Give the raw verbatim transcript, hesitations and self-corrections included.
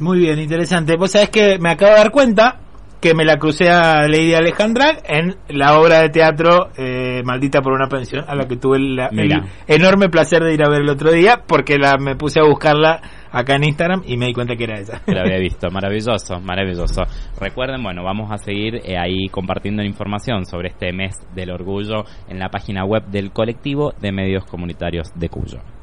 Muy bien, interesante. Vos sabés que me acabo de dar cuenta que me la crucé a Lady Alejandra en la obra de teatro eh, Maldita por una pensión, a la que tuve la, el enorme placer de ir a ver el otro día, porque la me puse a buscarla acá en Instagram y me di cuenta que era esa. Que la había visto, maravilloso, maravilloso. Recuerden, bueno, vamos a seguir eh, ahí compartiendo información sobre este mes del orgullo en la página web del colectivo de medios comunitarios de Cuyo.